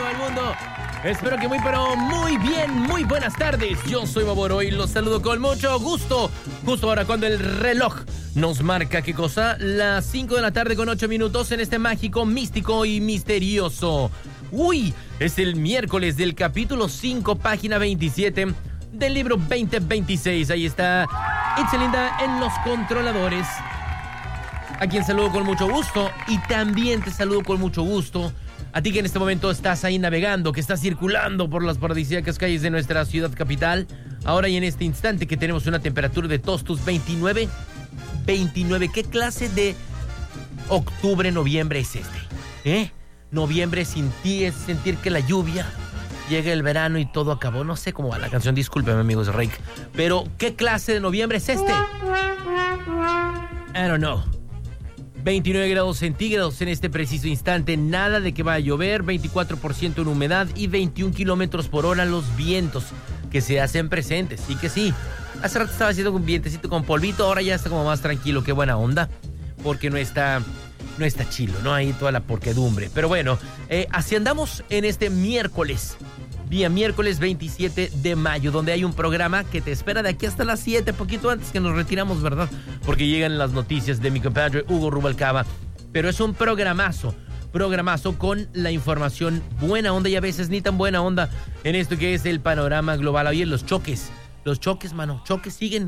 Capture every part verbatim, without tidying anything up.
todo el mundo. Espero que muy, pero muy bien, muy buenas tardes. Yo soy Baboro y los saludo con mucho gusto. Justo ahora cuando el reloj nos marca, ¿qué cosa? Las cinco de la tarde con ocho minutos en este mágico, místico y misterioso. Uy, es el miércoles del capítulo cinco, página veintisiete del libro veinte veintiséis. Ahí está Itzelinda en los controladores, a quien saludo con mucho gusto. Y también te saludo con mucho gusto a ti que en este momento estás ahí navegando, que estás circulando por las paradisíacas calles de nuestra ciudad capital. Ahora y en este instante que tenemos una temperatura de todos tus veintinueve. veintinueve. ¿Qué clase de octubre, noviembre es este? ¿Eh? Noviembre sin ti es sentir que la lluvia, llega el verano y todo acabó. No sé cómo va la canción, discúlpeme amigos de Rake. Pero ¿qué clase de noviembre es este? I don't know. veintinueve grados centígrados en este preciso instante, nada de que va a llover, veinticuatro por ciento en humedad y veintiún kilómetros por hora los vientos que se hacen presentes. Y que sí, hace rato estaba haciendo un vientecito con polvito, ahora ya está como más tranquilo, qué buena onda, porque no está, no está chilo, no hay toda la porquedumbre. Pero bueno, eh, así andamos en este miércoles, día miércoles veintisiete de mayo, donde hay un programa que te espera de aquí hasta las siete, poquito antes que nos retiramos, ¿verdad? Porque llegan las noticias de mi compadre Hugo Rubalcaba. Pero es un programazo, programazo con la información buena onda y a veces ni tan buena onda en esto que es el panorama global. Oye, los choques, los choques, mano, choques siguen.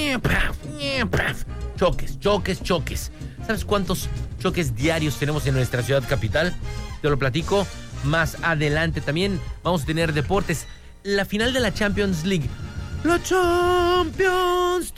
Choques, choques, choques. ¿Sabes cuántos choques diarios tenemos en nuestra ciudad capital? Te lo platico más adelante. También vamos a tener deportes. La final de la Champions League. La Champions.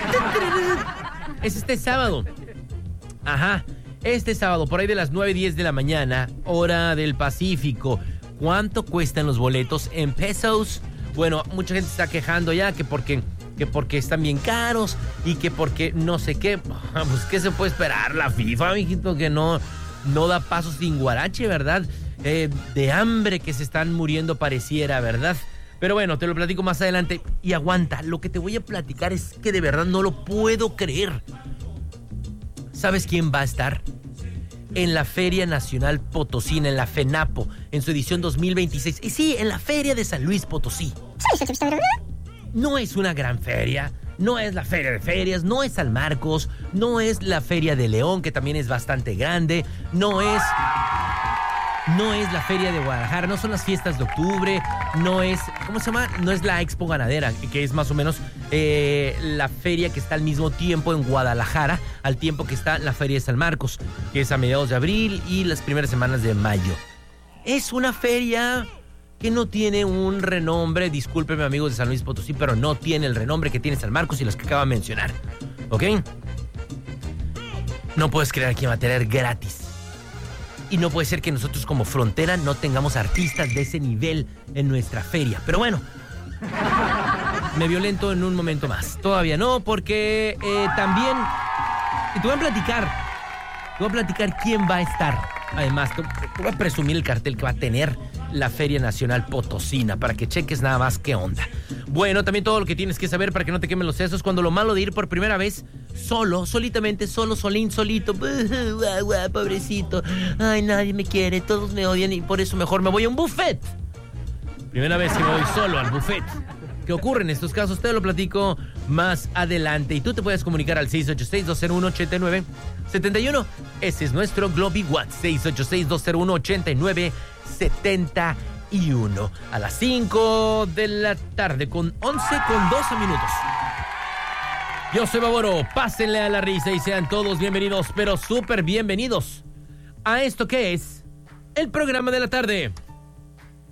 Es este sábado. Ajá. Este sábado, por ahí de las nueve diez de la mañana, hora del Pacífico. ¿Cuánto cuestan los boletos en pesos? Bueno, mucha gente está quejando ya que porque, que porque están bien caros y que porque no sé qué. Pues, ¿qué se puede esperar? La FIFA, mijito, que no, no da paso sin guarache, ¿verdad? Eh, de hambre que se están muriendo pareciera, ¿verdad? Pero bueno, te lo platico más adelante. Y aguanta, lo que te voy a platicar es que de verdad no lo puedo creer. ¿Sabes quién va a estar en la Feria Nacional Potosina, en la FENAPO, en su edición dos mil veintiséis? Y sí, en la Feria de San Luis Potosí. No es una gran feria, no es la Feria de Ferias, no es San Marcos, no es la Feria de León, que también es bastante grande, no es... No es la Feria de Guadalajara, no son las fiestas de octubre, no es, ¿cómo se llama? No es la Expo Ganadera, que es más o menos eh, la feria que está al mismo tiempo en Guadalajara, al tiempo que está la Feria de San Marcos, que es a mediados de abril y las primeras semanas de mayo. Es una feria que no tiene un renombre, discúlpeme amigos de San Luis Potosí, pero no tiene el renombre que tiene San Marcos y los que acabo de mencionar, ¿ok? No puedes creer que va a tener gratis. Y no puede ser que nosotros como frontera no tengamos artistas de ese nivel en nuestra feria. Pero bueno, me violento en un momento más. Todavía no, porque eh, también... Y te voy a platicar, te voy a platicar quién va a estar. Además, te, te voy a presumir el cartel que va a tener la Feria Nacional Potosina, para que cheques nada más qué onda. Bueno, también todo lo que tienes que saber para que no te quemen los sesos cuando lo malo de ir por primera vez solo, solitamente, solo, solín, solito. Guau, guau, pobrecito. Ay, nadie me quiere, todos me odian y por eso mejor me voy a un buffet. Primera vez que me voy solo al buffet. ¿Qué ocurre en estos casos? Te lo platico más adelante. Y tú te puedes comunicar al seis ocho seis, dos cero uno, ocho nueve siete uno. Ese es nuestro Globi WhatsApp, seis ocho seis, dos cero uno, ocho nueve siete uno. A las cinco de la tarde con once, con doce minutos. Yo soy Baboro, pásenle a la risa y sean todos bienvenidos, pero súper bienvenidos a esto que es el programa de la tarde.